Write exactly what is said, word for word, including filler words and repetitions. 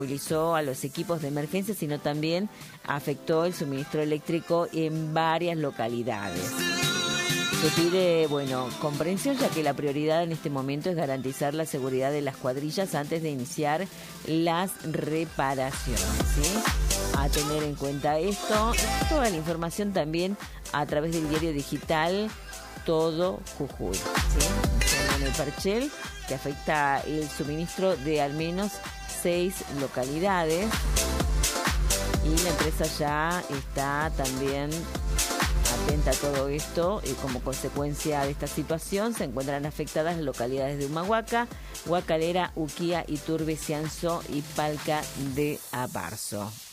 movilizó a los equipos de emergencia, sino también afectó el suministro eléctrico en varias localidades. Se pide, bueno, comprensión, ya que la prioridad en este momento es garantizar la seguridad de las cuadrillas antes de iniciar las reparaciones, ¿sí? A tener en cuenta esto, toda la información también a través del diario digital Todo Jujuy, ¿sí? En el parchel que afecta el suministro de al menos seis localidades, y la empresa ya está también atenta a todo esto, y como consecuencia de esta situación se encuentran afectadas las localidades de Humahuaca, Huacalera, Uquía, Iturbe, Cianzo y Palca de Abarzo.